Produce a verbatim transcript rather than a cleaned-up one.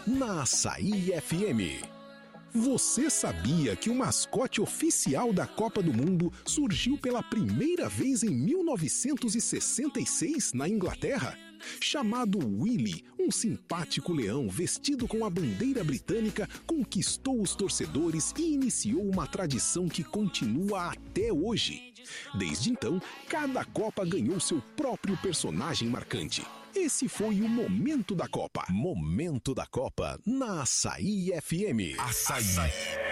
na Açaí F M. Você sabia que o mascote oficial da Copa do Mundo surgiu pela primeira vez em mil novecentos e sessenta e seis na Inglaterra? Chamado Willy, um simpático leão vestido com a bandeira britânica conquistou os torcedores e iniciou uma tradição que continua até hoje. Desde então, cada Copa ganhou seu próprio personagem marcante. Esse foi o Momento da Copa. Momento da Copa na Açaí F M. Açaí.